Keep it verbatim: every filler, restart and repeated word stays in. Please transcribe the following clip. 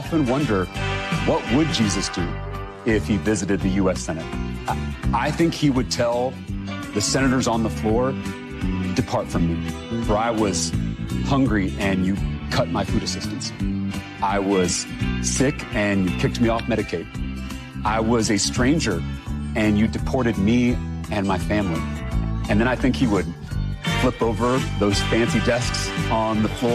often wonder, what would Jesus do if he visited the U S Senate? I think he would tell the senators on the floor, depart from me, for I was hungry and you cut my food assistance. I was sick and you kicked me off Medicaid. I was a stranger and you deported me and my family. And then I think he would flip over those fancy desks on the floor